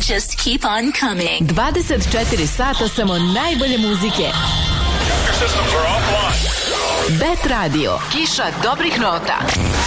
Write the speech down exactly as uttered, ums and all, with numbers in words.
just keep on coming. dvadeset četiri sata samo najbolje muzike. Bet Radio, kiša dobrih nota.